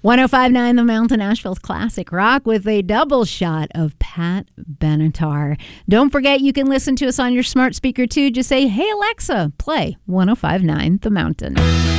105.9 The Mountain, Nashville's classic rock with a double shot of Pat Benatar. Don't forget, you can listen to us on your smart speaker too. Just say, hey Alexa, play 105.9 The Mountain.